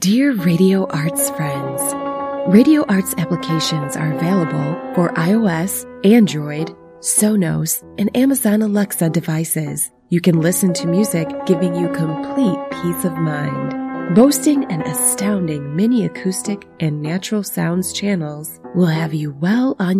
Dear Radio Arts friends, Radio Arts applications are available for iOS, Android, Sonos, and Amazon Alexa devices. You can listen to music giving you complete peace of mind. Boasting an astounding mini acoustic and natural sounds channels will have you well on